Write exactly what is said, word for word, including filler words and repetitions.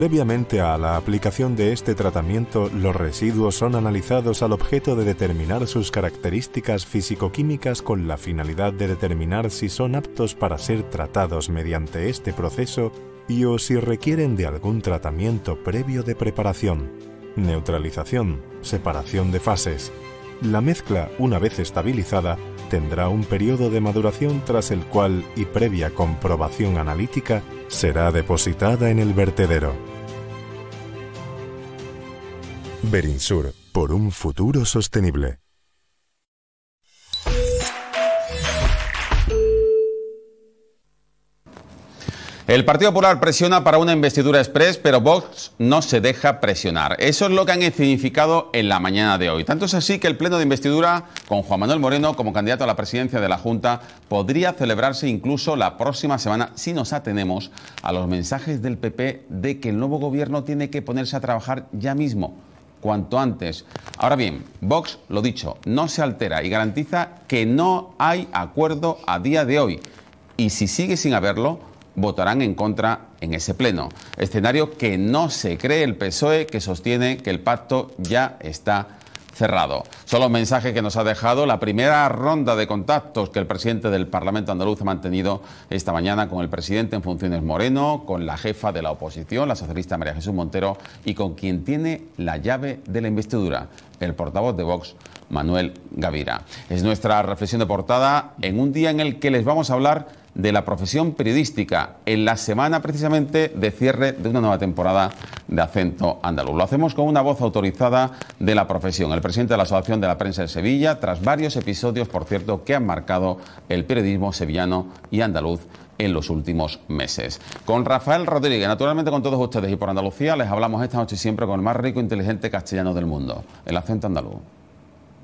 Previamente a la aplicación de este tratamiento, los residuos son analizados al objeto de determinar sus características físico-químicas con la finalidad de determinar si son aptos para ser tratados mediante este proceso y o si requieren de algún tratamiento previo de preparación, neutralización, separación de fases. La mezcla, una vez estabilizada, tendrá un periodo de maduración tras el cual, y previa comprobación analítica, será depositada en el vertedero. Berinsur, por un futuro sostenible. El Partido Popular presiona para una investidura express, pero Vox no se deja presionar. Eso es lo que han escenificado en la mañana de hoy. Tanto es así que el pleno de investidura con Juan Manuel Moreno como candidato a la presidencia de la Junta podría celebrarse incluso la próxima semana si nos atenemos a los mensajes del P P de que el nuevo gobierno tiene que ponerse a trabajar ya mismo, cuanto antes. Ahora bien, Vox, lo dicho, no se altera y garantiza que no hay acuerdo a día de hoy. Y si sigue sin haberlo, votarán en contra en ese pleno. Escenario que no se cree el P S O E, que sostiene que el pacto ya está cerrado. Son los mensajes que nos ha dejado la primera ronda de contactos que el presidente del Parlamento andaluz ha mantenido esta mañana con el presidente en funciones Moreno, con la jefa de la oposición, la socialista María Jesús Montero, y con quien tiene la llave de la investidura, el portavoz de Vox, Manuel Gavira. Es nuestra reflexión de portada en un día en el que les vamos a hablar de la profesión periodística, en la semana precisamente de cierre de una nueva temporada de Acento Andaluz. Lo hacemos con una voz autorizada de la profesión, el presidente de la Asociación de la Prensa de Sevilla, tras varios episodios, por cierto, que han marcado el periodismo sevillano y andaluz en los últimos meses. Con Rafael Rodríguez, naturalmente con todos ustedes y por Andalucía, les hablamos esta noche siempre con el más rico e inteligente castellano del mundo, el Acento Andaluz.